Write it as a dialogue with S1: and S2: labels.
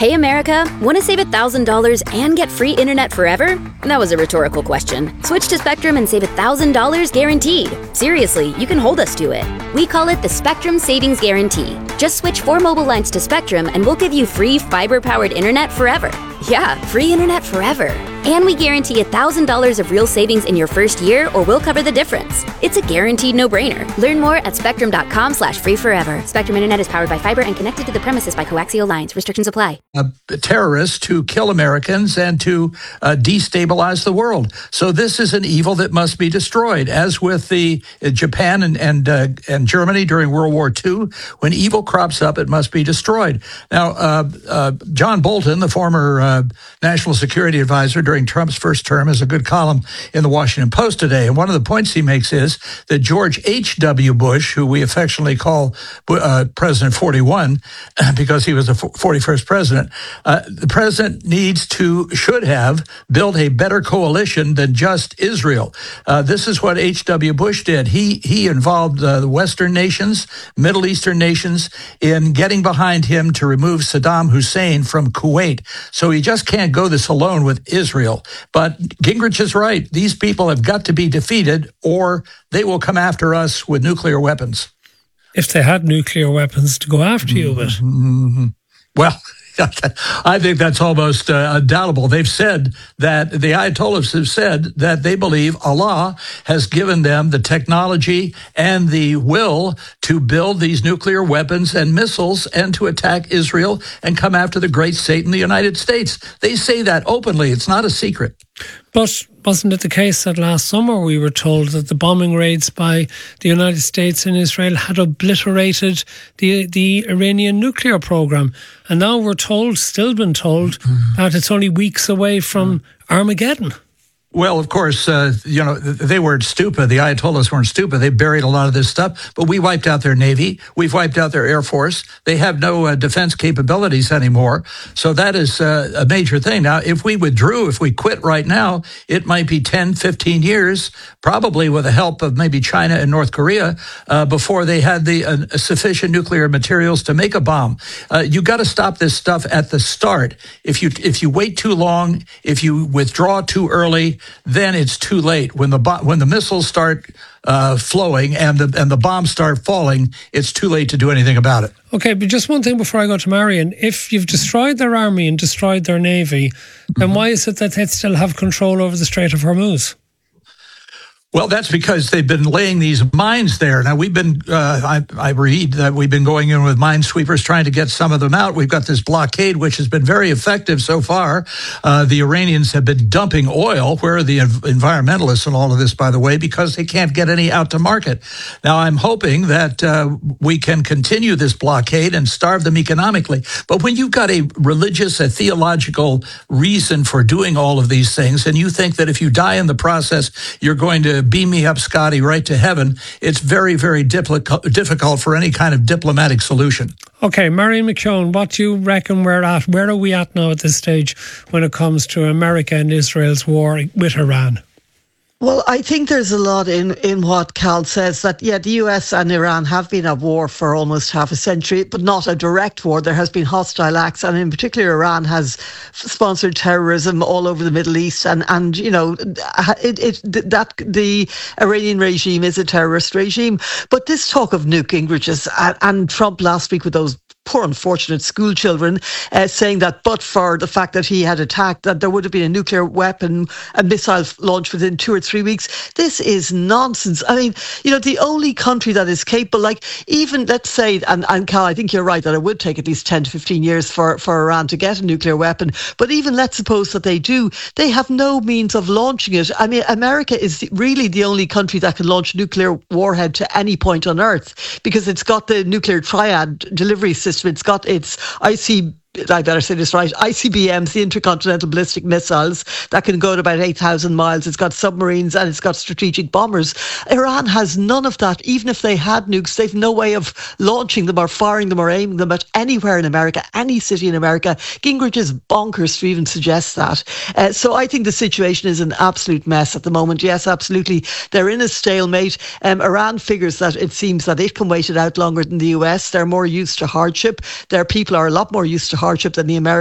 S1: Hey America, want to save $1,000 and get free internet forever? That was a rhetorical question. Switch to Spectrum and save $1,000 guaranteed. Seriously, you can hold us to it. We call it the Spectrum Savings Guarantee. Just switch 4 mobile lines to Spectrum and we'll give you free fiber-powered internet forever. Yeah, free internet forever. And we guarantee $1,000 of real savings in your first year, or we'll cover the difference. It's a guaranteed no-brainer. Learn more at spectrum.com/free forever. Spectrum Internet is powered by fiber and connected to the premises by coaxial lines. Restrictions apply.
S2: Terrorists to kill Americans and to destabilize the world. So this is an evil that must be destroyed. As with the Japan and Germany during World War II, when evil crops up, it must be destroyed. Now, John Bolton, the former national security advisor during Trump's first term, has a good column in the Washington Post today. And one of the points he makes is that George H.W. Bush, who we affectionately call President 41 because he was the 41st president, the president should have built a better coalition than just Israel. This is what H.W. Bush did. He involved the Western nations, Middle Eastern nations in getting behind him to remove Saddam Hussein from Kuwait. So he just can't go this alone with Israel. But Gingrich is right. These people have got to be defeated or they will come after us with nuclear weapons.
S3: If they had nuclear weapons to go after you with.
S2: Mm-hmm. Well, I think that's almost undoubtable. They've said that the Ayatollahs have said that they believe Allah has given them the technology and the will to build these nuclear weapons and missiles and to attack Israel and come after the great state in the United States. They say that openly. It's not a secret.
S3: But wasn't it the case that last summer we were told that the bombing raids by the United States and Israel had obliterated the Iranian nuclear program? And now we're told, still been told, that it's only weeks away from Armageddon.
S2: Well, of course, they weren't stupid. The Ayatollahs weren't stupid. They buried a lot of this stuff, but we wiped out their Navy. We've wiped out their Air Force. They have no defense capabilities anymore. So that is a major thing. Now, if we withdrew, if we quit right now, it might be 10, 15 years, probably with the help of maybe China and North Korea, before they had the sufficient nuclear materials to make a bomb. You got to stop this stuff at the start. If you wait too long, if you withdraw too early, then it's too late. When the missiles start flowing and the bombs start falling, it's too late to do anything about it.
S3: Okay, but just one thing before I go to Marion. If you've destroyed their army and destroyed their navy, then why is it that they still have control over the Strait of Hormuz?
S2: Well, that's because they've been laying these mines there. Now, we've been, I read that we've been going in with minesweepers trying to get some of them out. We've got this blockade, which has been very effective so far. The Iranians have been dumping oil. Where are the environmentalists in all of this, by the way, because they can't get any out to market. Now, I'm hoping that we can continue this blockade and starve them economically. But when you've got a religious, a theological reason for doing all of these things, and you think that if you die in the process, you're going to beam me up, Scotty, right to heaven, it's very, very difficult for any kind of diplomatic solution.
S3: Okay, Marion McKeown, what do you reckon we're at? Where are we at now at this stage when it comes to America and Israel's war with Iran?
S4: Well, I think there's a lot in what Cal says, that, yeah, the US and Iran have been at war for almost half a century, but not a direct war. There has been hostile acts, and in particular, Iran has sponsored terrorism all over the Middle East, and you know, the Iranian regime is a terrorist regime. But this talk of Newt Gingrich's and Trump last week with those poor unfortunate school children saying that but for the fact that he had attacked, that there would have been a nuclear weapon, a missile launch within 2 or 3 weeks. This is nonsense. I mean, you know, the only country that is capable, like even, let's say, and Cal, I think you're right that it would take at least 10 to 15 years for Iran to get a nuclear weapon. But even let's suppose that they do, they have no means of launching it. I mean, America is really the only country that can launch a nuclear warhead to any point on Earth, because it's got the nuclear triad delivery system. It's got its I better say this right, ICBMs, the intercontinental ballistic missiles, that can go to about 8,000 miles. It's got submarines and it's got strategic bombers. Iran has none of that. Even if they had nukes, they've no way of launching them or firing them or aiming them at anywhere in America, any city in America. Gingrich is bonkers to even suggest that. So I think the situation is an absolute mess at the moment. Yes, absolutely. They're in a stalemate. Iran figures that it seems that it can wait it out longer than the US. They're more used to hardship. Their people are a lot more used to hardship than the Americans.